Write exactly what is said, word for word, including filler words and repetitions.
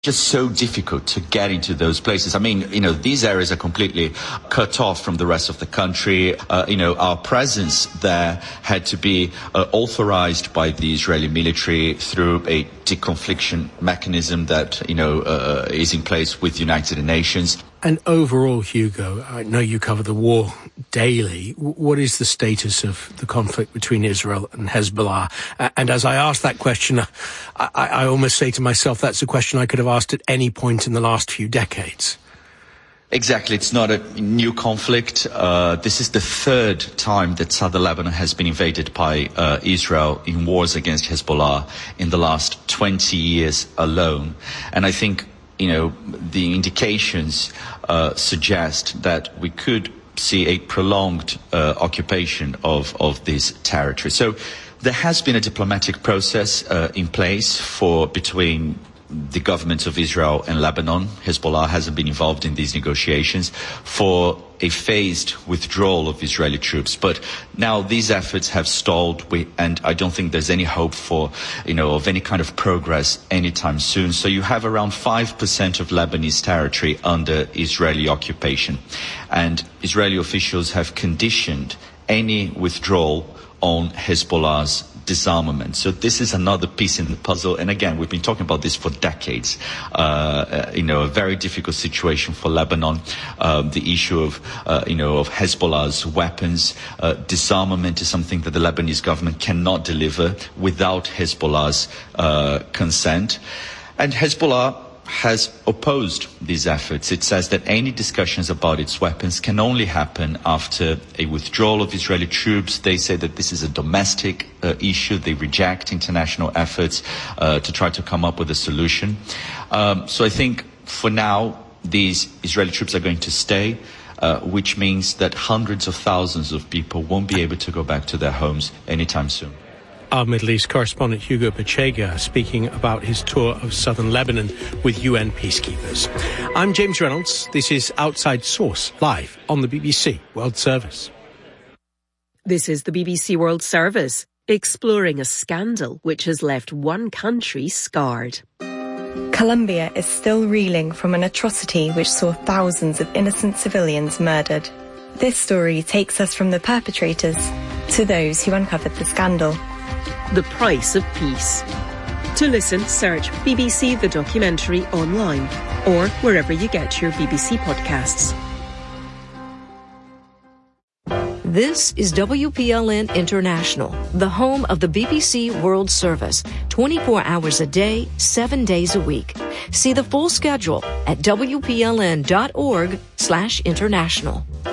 just so difficult to get into those places. I mean, you know, these areas are completely cut off from the rest of the country. Uh, you know, our presence there had to be uh, authorized by the Israeli military through a deconfliction mechanism that, you know, uh, is in place with the United Nations. And overall, Hugo, I know you cover the war daily. What is the status of the conflict between Israel and Hezbollah? And as I ask that question, I, I almost say to myself, that's a question I could have asked at any point in the last few decades. Exactly. It's not a new conflict. Uh, this is the third time that southern Lebanon has been invaded by uh, Israel in wars against Hezbollah in the last twenty years alone. And I think, you know, the indications uh, suggest that we could see a prolonged uh, occupation of, of this territory. So there has been a diplomatic process uh, in place for between the governments of Israel and Lebanon. Hezbollah hasn't been involved in these negotiations for a phased withdrawal of Israeli troops. But now these efforts have stalled, and I don't think there's any hope for, you know, of any kind of progress anytime soon. So you have around five percent of Lebanese territory under Israeli occupation. And Israeli officials have conditioned any withdrawal on Hezbollah's disarmament. So this is another piece in the puzzle. And again, we've been talking about this for decades. Uh, you know, a very difficult situation for Lebanon. Uh, the issue of, uh, you know, of Hezbollah's weapons. Uh, disarmament is something that the Lebanese government cannot deliver without Hezbollah's uh, consent. And Hezbollah has opposed these efforts. It says that any discussions about its weapons can only happen after a withdrawal of Israeli troops. They say that this is a domestic uh, issue. They reject international efforts uh, to try to come up with a solution. Um, so I think for now, these Israeli troops are going to stay, uh, which means that hundreds of thousands of people won't be able to go back to their homes anytime soon. Our Middle East correspondent Hugo Pechega speaking about his tour of southern Lebanon with U N peacekeepers. I'm James Reynolds. This is Outside Source, live on the B B C World Service. This is the B B C World Service, exploring a scandal which has left one country scarred. Colombia is still reeling from an atrocity which saw thousands of innocent civilians murdered. This story takes us from the perpetrators to those who uncovered the scandal. The Price of Peace. To listen, search B B C The Documentary online or wherever you get your B B C podcasts. This is W P L N International, the home of the B B C World Service, twenty-four hours a day, seven days a week. See the full schedule at W P L N dot org slash international.